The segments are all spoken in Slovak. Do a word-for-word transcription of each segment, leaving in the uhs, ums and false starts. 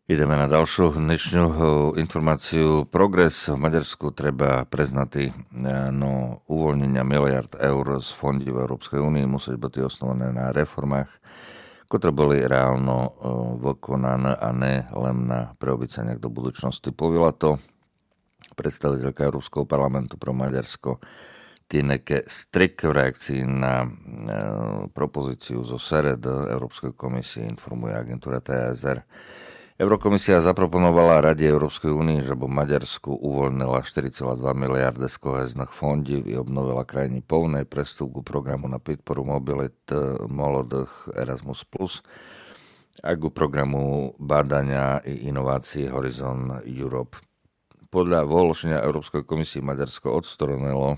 Ideme na ďalšiu dnešnú informáciu. Progres v Maďarsku treba preznatý, no uvoľnenia miliard eur z fondov Európskej únie musí byť osnované na reformách, ktoré boli reálno vykonané a ne len na preobycaniach do budúcnosti. Povedala to predstaviteľka Európskeho parlamentu pro Maďarsko Tineke Strik v reakcii na propozíciu zo SERED Európskej komisie, informuje agentúra T S R. Eurokomisia zaproponovala Rade Európskej únie, že by Maďarsku uvoľnila štyri celé dva miliardy z kohezných fondov i obnovila krajiny plnej prestup k programu na podporu mobilit mladých Erasmus plus a k programu bádania i inovácií Horizon Europe. Podľa vyhlásenia Európskej komisie Maďarsko odstranilo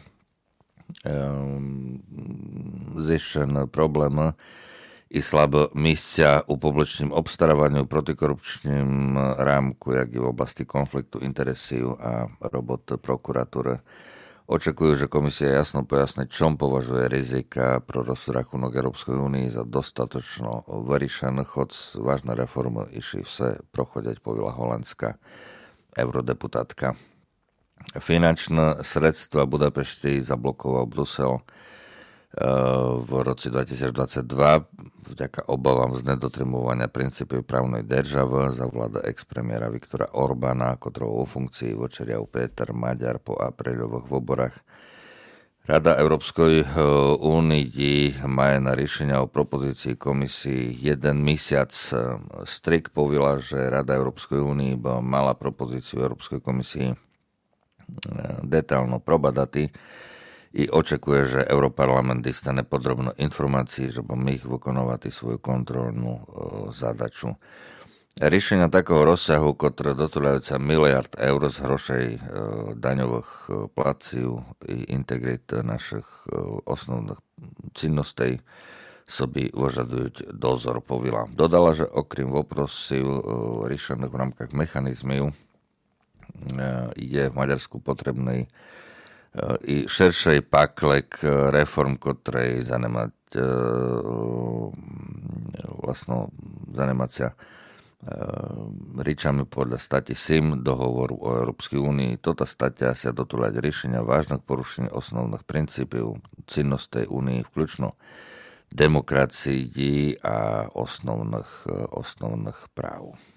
um, zjištěné problémy i slabé místa u publičným obstarávaniu, protikorupčným rámku, jak i v oblasti konfliktu interesů a robot prokuratúry. Očekujú, že komisia jasno pojasní, čom považuje rizika pro rozrachunok Európskej únie za dostatočno vyriešené, chod vážne reformy išli vse prochodeť, povedala holandská eurodeputátka. Finančné sredstva Budapešti zablokoval Brusel v roce dvetisícdvadsaťdva vďaka obavám z nedotrimovania princípov právnej državy za vláda ex-premiéra Viktora Orbána, ktorého vo funkcii vočeriav Peter Maďar po apríľových voľbách. Rada Európskej únii má na riešenia o propozícii komisii jeden mesiac. Strik povedala, že Rada Európskej únii mala propozíciu Európskej komisii detailno probadati i očekuje, že Europarlament dostane podrobno informácií, že by ich vykonovať svoju kontrolnú e, zadaču. Riešenia takého rozsahu, ktoré dotúľajúca miliard eur z hrošej e, daňových e, placív i integrit našich e, osnovných cinnostей soby vyžadujú dozor, povila. Dodala, že okrem voprosív e, riešených v rámkach mechanizmov e, je v Maďarsku potrebný i širšej paklek reform, ktoré zanemať vlastno zanemať sa ričami podľa stati SIM dohovoru o Európskej únii. Toto statia sa dotúľať riešenia vážnych porušení osnovných princípov cinnostej únii, vključno demokracii a osnovných, osnovných práv.